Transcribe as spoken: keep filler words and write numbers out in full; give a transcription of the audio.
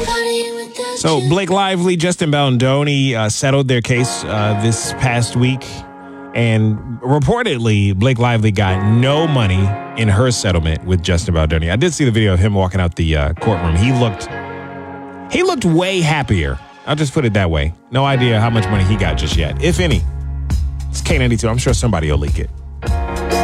So Blake Lively, Justin Baldoni uh, settled their case uh, this past week. And reportedly, Blake Lively got no money in her settlement with Justin Baldoni. I did see the video of him walking out the uh, courtroom. He looked, he looked way happier. I'll just put it that way. No idea how much money he got just yet, if any. It's K ninety-two. I'm sure somebody will leak it.